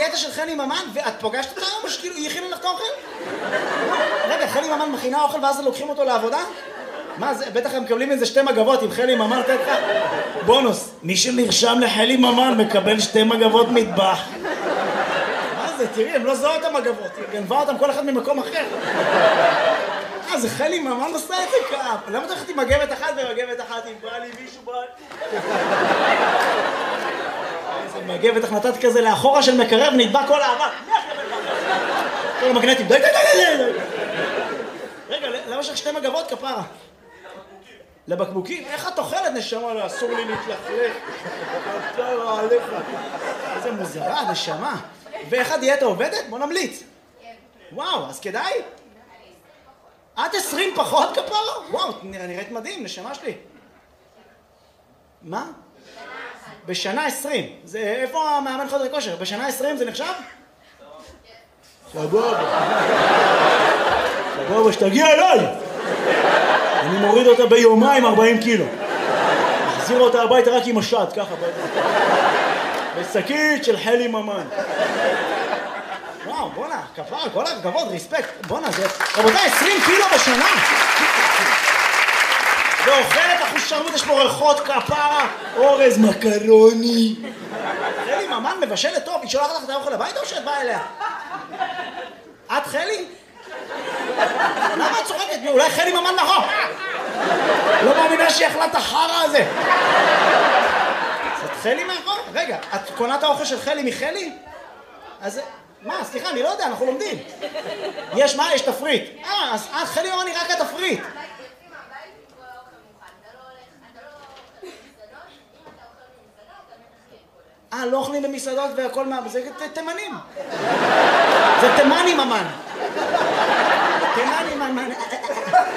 בקטע של חלי ממן, ואת פוגשת אותה היום, או שכאילו היא הכינה לך את האוכל? רגע, חלי ממן מכינה אוכל ואז לוקחים אותו לעבודה? מה זה, בטח הם מקבלים איזה 2 מגבות עם חלי ממן, תת לך בונוס. מי שנרשם לחלי ממן מקבל 2 מגבות מטבח. מה זה, תראי, הם לא זוהו את המגבות, היא גנבה אותם כל אחד ממקום אחר. זה חלי ממן עושה את זה כאב. למה אתה הולכת עם מגבת אחת ומגבת אחת אם בא לי מישהו בא? איזה מגבת איך נתת כזה לאחורה של מקרב נדבק כל האבק. כל המגנטים, די. רגע, למה יש לך 2 מגבות כפרה? לבקבוקים? איך את אוכלת נשמה? לא, אסור לי להתלכלך. כפרה עליך. איזה מוזרה, נשמה. ואיך הדיאטה עובדת? בוא נמליץ. וואו, אז כדאי? את 20 פחות כפרה? וואו, נראית מדהים, נשמה שלי. מה? בשנה 20. זה איפה המאמן חדר כושר? בשנה 20 זה נחשב? סבבה. סבבה, שתגיע אליי. אני מוריד אותה ביומיים 40 קילו. מחזיר אותה הביתה רק עם השד, ככה. בשקית של חלי ממן. וואו, בונה, כפרה, כל הכבוד, ריספקט. בונה, זה... רבותיי, 20 קילו בשנה. ואוכלת אחושרמוט, יש פה ריחות כפרה, אורז מקרוני. חלי ממן מבשלת טוב, היא שולחת לך את האוכל הביתה או שאת באה אליה? את חלי? למה את צוחקת? אולי חלי ממן נכון? לא מאמינה שהיא אכלה את החרא הזה. את חלי מאחור? רגע, את קונה את האוכל של חלי מחלי? אז... מה? סליחה, אני לא יודע, אנחנו לומדים. יש מה? יש תפריט. אז חלי ממן היא רק התפריט. לא אוכלים במסעדות והכל מה... זה תימנים. זה תימני ממן.